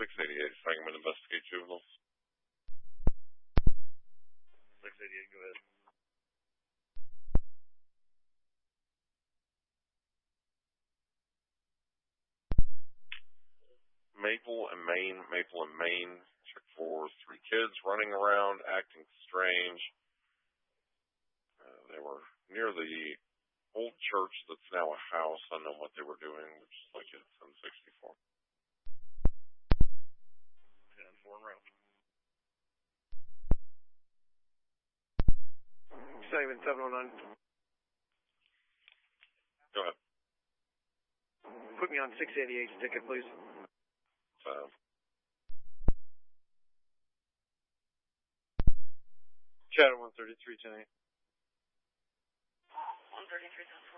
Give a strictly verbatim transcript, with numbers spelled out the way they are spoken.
six eighty-eight, Sangamon Investigate Juveniles. six eighty-eight, go ahead. Maple and Maine, Maple and Maine, check for three kids running around, acting strange. Uh, they were near the old church that's now a house. I don't know what they were doing, which is like at ten sixty-four. ten four and round. Sangamon seven oh nine. Go ahead. Put me on six eighty-eight ticket, please. Uh, Chatham one thirty-three ten eight. one thirty-three ten.